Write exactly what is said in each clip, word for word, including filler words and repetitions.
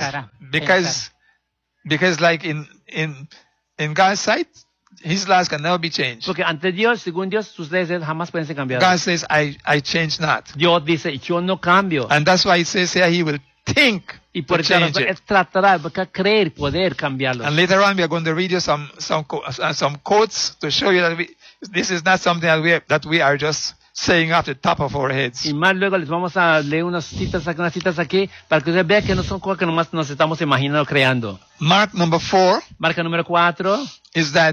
pensará. because, because like in, in, in God's sight, his laws can never be changed. Porque ante Dios, según Dios, sus leyes jamás pueden ser cambiadas. God says, I, I change not. Dios dice, yo no cambio. And that's why it says here he will think Y to por esa change razón, it. Él tratará, porque creer, poder cambiarlos. And later on, we are going to read you some, some, co- uh, some quotes to show you that we, this is not something that we, are, that we are just saying off the top of our heads. Y más luego les vamos a leer unas citas, aquí, unas citas aquí, para que ustedes vean que no son cosas que nomás nos estamos imaginando creando. Mark number four Marca número cuatro, is that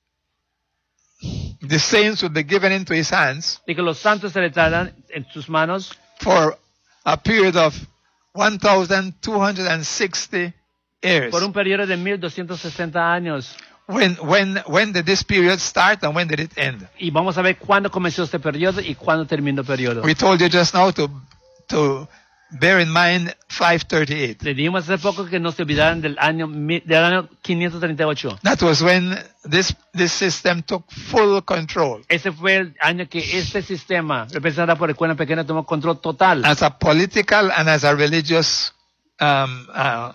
the saints will be given into his hands y que los santos se le traerán en sus manos for a period of one thousand two hundred sixty years. por un periodo de mil doscientos sesenta años. When, when, when did this period start and when did it end? Y vamos a ver cuándo comenzó este periodo y cuándo terminó el periodo. We told you just now to, to bear in mind five thirty-eight. Le dijimos hace poco que no se olvidaran del año, mi- del año quinientos treinta y ocho. That was when this, this system took full control Ese fue el año que este sistema, representado por el Cuerno Pequeño, tomó control total. as a political and as a religious um, uh,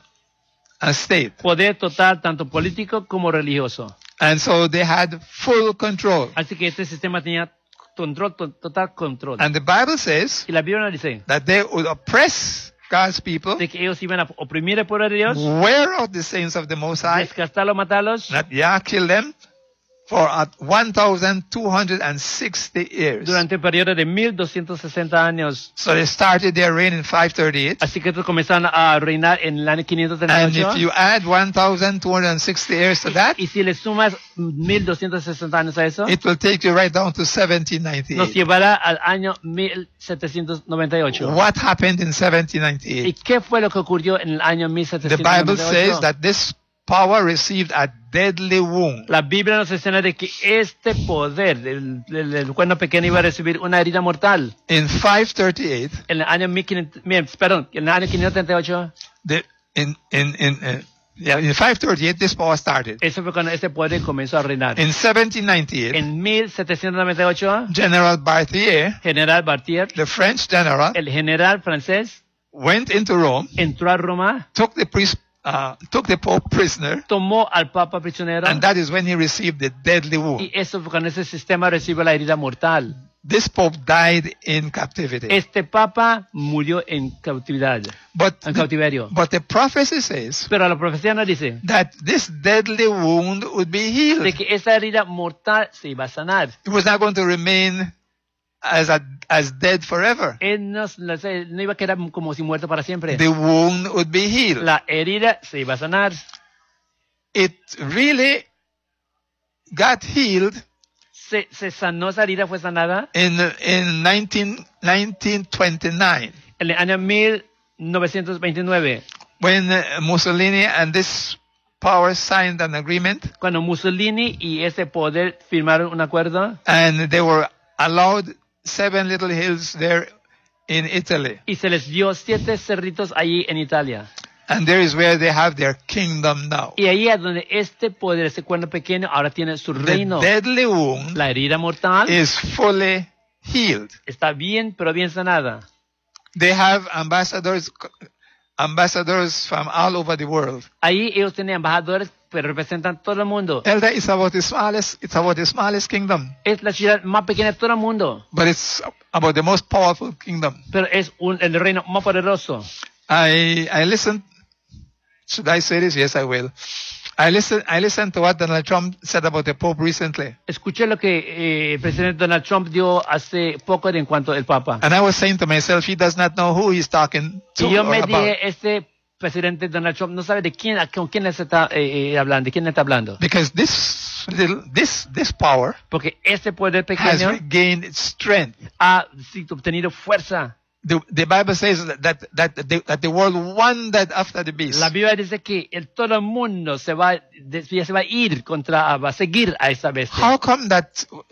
a state. Poder total, tanto político como religioso. And so they had full control. Así que este sistema tenía control, to- total control. And the Bible says Y la Biblia nos dice that they would oppress God's people, de que ellos iban a oprimir el pueblo de Dios, wear out the saints of the Most High, desgastarlos, matarlos, not yeah, kill them, for uh, one thousand two hundred sixty years. durante el periodo de mil doscientos sesenta años. So they started their reign in five thirty-eight. Así que estos comenzaron a reinar en el año quinientos treinta y And ocho. if you add one thousand two hundred sixty years to that, Y si le sumas mil doscientos sesenta años a eso, it will take you right down to seventeen nos ninety-eight. llevará al año mil setecientos noventa y ocho. What happened in seventeen ¿Y ninety-eight? qué fue lo que ocurrió en el año mil The setecientos Bible noventa y says ocho? that this power received a deadly wound. La Biblia nos enseña de que este poder del, del, del cuerno pequeño iba a recibir una herida mortal. In five thirty-eight, En el año mil quinientos, mira, perdón, en el año quinientos treinta y ocho, the, in, in, in, uh, yeah, in five thirty-eight, this power started. eso fue cuando este poder comenzó a reinar. In seventeen ninety-eight, En mil setecientos noventa y ocho, General Barthier, General Bartier, the French general, el general francés, went into Rome, entró a Roma, took the priest, uh, took the Pope prisoner, tomó al Papa prisionero, and that is when he received the deadly y wound. eso fue cuando ese sistema recibió la herida mortal. This Pope died in captivity. Este Papa murió en cautividad, But en the, cautiverio. but the prophecy says Pero la profecía nos dice that this deadly wound would be healed. de que esa herida mortal se iba a sanar. It was not going to remain as a, as dead forever. Él no, no sé, no iba a quedar como si muerto para siempre. The wound would be healed. La herida se iba a sanar. It really got healed Se, se sanó, esa herida fue sanada in in nineteen, nineteen twenty-nine en el año mil novecientos veintinueve, when uh, Mussolini and this power signed an agreement cuando Mussolini y ese poder firmaron un acuerdo and they were allowed seven little hills there in Italy. y se les dio siete cerritos allí en Italia. And there is where they have their kingdom now. Y ahí es donde este poder, ese cuerno pequeño, ahora tiene su The reino. deadly wound La herida mortal is fully healed. está bien, pero bien sanada. They have ambassadors ambassadors from all over the world. Ahí ellos tienen embajadores, pero representan todo el mundo. Elder, it's about the smallest, it's about the smallest kingdom, Es la ciudad más pequeña de todo el mundo, but it's about the most powerful kingdom. pero es un, el reino más poderoso. I I listened. Should I say this? Yes, I will. I listened. I listened to what Donald Trump said about the Pope recently, Escuché lo que eh, el presidente Donald Trump dio hace poco en cuanto al Papa. and I was saying to myself, he does not know who he's talking to Y yo or me about. dije, este presidente Donald Trump no sabe de quién, con quién les está eh, eh, hablando, de quién está hablando. Because this little, this this power Porque este poder has pequeño regained its strength. ha sí, obtenido fuerza. The, the Bible says that that the, that the world wondered after the beast. La Biblia dice que el, todo el mundo se va, de- se va a ir contra, va a seguir a esa bestia. How come that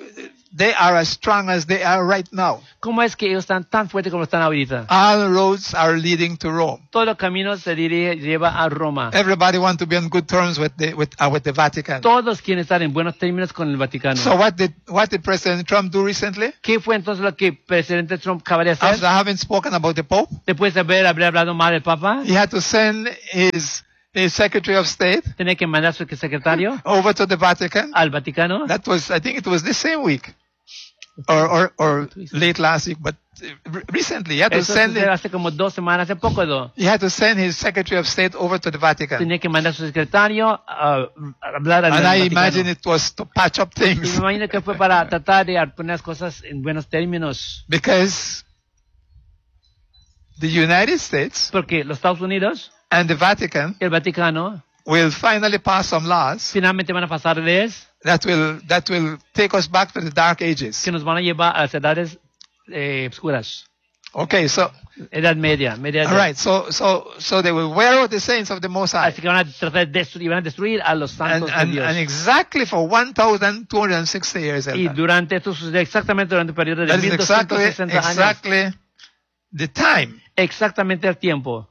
they are as strong as they are right now? ¿Cómo es que ellos están tan fuertes como están ahorita? All roads are leading to Rome. Todos los caminos se dirige, lleva a Roma. Everybody wants to be on good terms with the with uh, with the Vatican. Todos quieren estar en buenos términos con el Vaticano. So what did what did President Trump do recently? ¿Qué fue entonces lo que el presidente Trump acaba de hacer? After having spoken about the Pope, Después de haber, haber hablado mal del Papa, he had to send his his Secretary of State tenía que mandar a su secretario over to the Vatican. al Vaticano. That was, I think it was this same week, or or, or late last week, but re- recently he had to Eso send sucedió it, hace como dos semanas, hace poco. ¿no? he had to send his Secretary of State over to the Vatican. Tenía que mandar a su secretario a, a hablar al And I Vaticano. imagine it was to patch up Y me things imagino que fue para tratar de poner las cosas en buenos términos. because the United States Porque los Estados Unidos, and the Vatican el Vaticano, will finally pass some laws finalmente van a pasar leyes that will that will take us back to the dark ages. que nos van a llevar a las edades eh, oscuras. Okay, so Edad media, media all right, so so so they will wear out the saints of the Most High, Así que van a tratar de destruir, van a destruir a los and santos and, de Dios. and exactly for one thousand two hundred sixty years. Y Elder. durante esto sucede exactamente durante el periodo de That is mil doscientos exactly sesenta años. exactly the time. Exactamente el tiempo.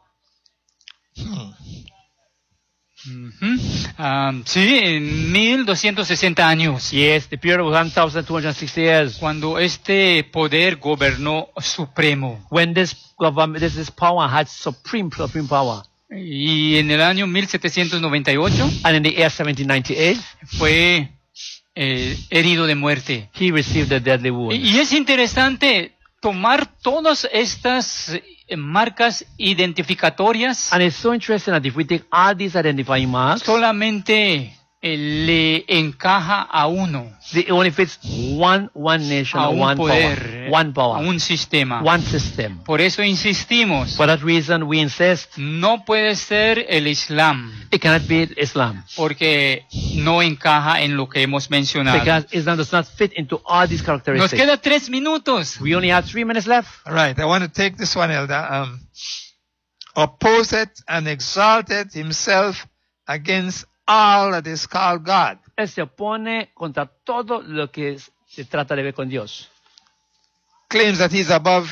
Ujú. Ah, sí, en mil doscientos sesenta años, Yes, the period of one thousand two hundred sixty years. cuando este poder gobernó supremo. When this government, this, this power had supreme, supreme power. Y en el año mil setecientos noventa y ocho And in the year seventeen ninety-eight, fue eh, herido de muerte. he received a deadly wound. Y, y es interesante tomar todas estas eh, marcas identificatorias, And it's so interesting that if we take all these identifying marks, solamente eh, le encaja a uno, it only fits one, one nation, a un one poder, power, eh, one power, a un sistema. one system. Por eso insistimos, For that reason, we insist no puede ser el Islam, it cannot be Islam. porque no encaja en lo que hemos mencionado. Because Islam does not fit into all these Nos characteristics. queda tres minutos. We only have three minutes left. All right, I want to take this one, Elder. Um, opposed and exalted himself against all that is called God. Él se opone contra todo lo que es- se trata de ver con Dios. Claims that he's above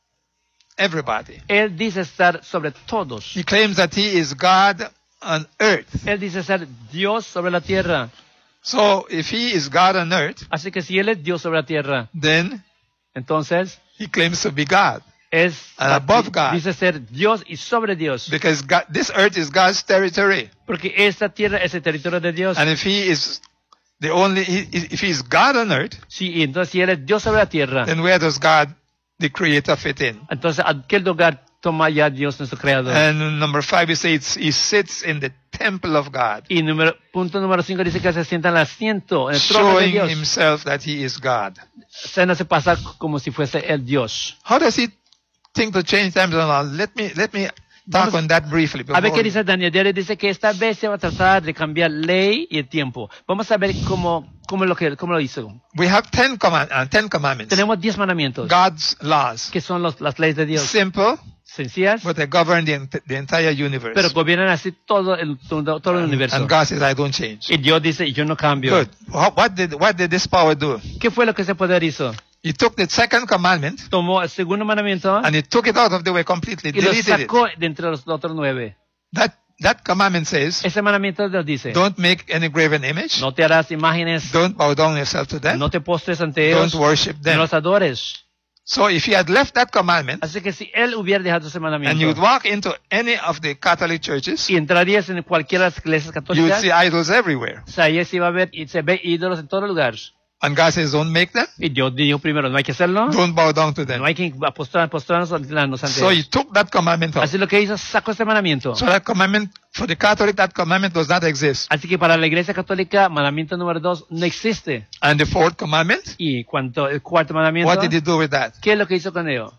everybody. Él dice estar sobre todos. He claims that he is God on earth. Él dice ser Dios sobre la tierra. So if he is God on earth, Así que si Él es Dios sobre la tierra, then entonces he claims to be God. es And above God. dice ser Dios y sobre Dios. Because God, this earth is God's territory. Porque esta tierra es el territorio de Dios. And if he is the only, he, if he is God on earth, Sí, y entonces si Él es Dios sobre la tierra, then where does God, the creator, fit in? entonces ¿a qué lugar toma ya Dios nuestro creador? And number five, he says he sits in the temple of God, Y número, punto número cinco dice que se sienta en el asiento, en el trono de showing Dios. himself that he is God. Se no se pasa como si fuese el Dios. How does he think to change times and all? Let me let me talk Vamos- on that briefly. A ver before- qué dice Daniel. Daniel dice que esta vez se va a tratar de cambiar ley y el tiempo. Vamos a ver cómo, cómo, lo, que, cómo lo hizo. We have ten, command, uh, ten commandments, Tenemos diez mandamientos, God's laws. que son los, las leyes de Dios. Simple, Sencillas, but they govern the, ent- the entire universe. pero gobiernan así todo el, todo, todo el universo. And God says, I don't change. Y Dios dice, yo no cambio. Good. What, what did what did this power do? ¿Qué fue lo que ese poder hizo? He took the second commandment Tomó el segundo mandamiento and he took it out of the way completely, y lo deleted it. sacó de entre los otros nueve. That that commandment says, Ese mandamiento Dios dice, don't make any graven image, no te harás imágenes, don't bow down yourself to them, no te postres ante don't ellos, worship no them. los adores. So if he had left that commandment Así que si él hubiera dejado ese and you'd mandamiento walk into any of the Catholic churches, y entrarías en cualquiera de las iglesias you would católicas, see idols everywhere. o sea, ahí se iba a ver y se ve ídolos en todo lugar. And God says, don't make them, Y Dios dijo primero, no hay que hacerlo, don't bow down to no them. hay que apostrar, postrarnos ante So he ellos. took that commandment out. Así lo que hizo, sacó este mandamiento. So that commandment, for the Catholic, that commandment does not exist. Así que para la iglesia católica, mandamiento número dos no existe. And the fourth commandment, Y cuanto el cuarto mandamiento, what did he do with that? ¿qué es lo que hizo con ello?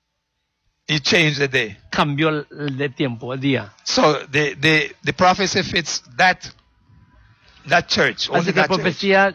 He changed the day. Cambió el, el tiempo, el día. So the, the, the prophecy fits that, that church. Only Así que la that church. profecía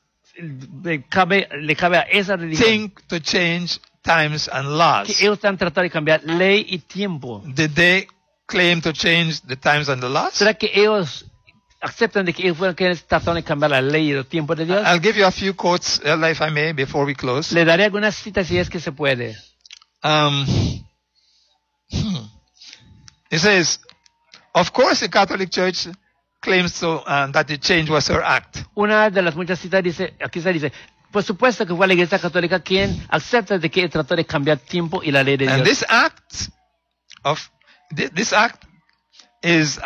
le cabe, le cabe a esa religión. Think to change times and laws. Que ellos están tratando de cambiar ley y tiempo. Did they claim to change the times and the laws? ¿Será que ellos aceptan de que ellos fueron quienes trataron de cambiar la ley y los tiempos de Dios. I'll give you a few quotes, Elder, if I may, before we close. Le daré algunas citas si es que se puede. Um, hmm. It says, of course, the Catholic Church claims to, uh, that the change was her act. Una de las muchas citas dice, aquí se dice, por supuesto que fue la Iglesia Católica quien acepta de que trató de cambiar tiempo y la ley de And Dios. this act of thi- this act is